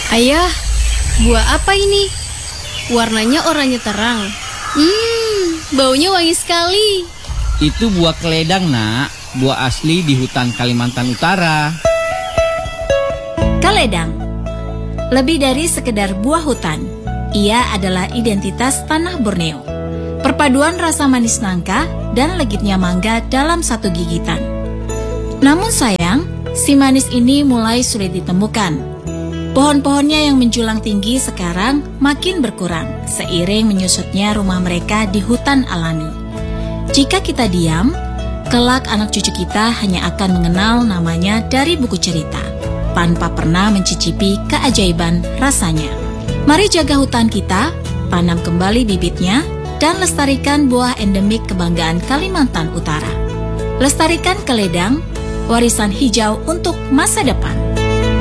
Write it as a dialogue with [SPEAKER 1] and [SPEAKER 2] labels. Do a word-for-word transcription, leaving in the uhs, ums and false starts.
[SPEAKER 1] Ayah, buah apa ini? Warnanya oranye terang. Hmm, baunya wangi sekali.
[SPEAKER 2] Itu buah keledang, nak. Buah asli di hutan Kalimantan Utara.
[SPEAKER 3] Keledang lebih dari sekedar buah hutan. Ia adalah identitas tanah Borneo. Perpaduan rasa manis nangka dan legitnya mangga dalam satu gigitan. Namun sayang, si manis ini mulai sulit ditemukan. Pohon-pohonnya yang menjulang tinggi sekarang makin berkurang seiring menyusutnya rumah mereka di hutan alami. Jika kita diam, kelak anak cucu kita hanya akan mengenal namanya dari buku cerita, tanpa pernah mencicipi keajaiban rasanya. Mari jaga hutan kita, tanam kembali bibitnya, dan lestarikan buah endemik kebanggaan Kalimantan Utara. Lestarikan keledang, warisan hijau untuk masa depan.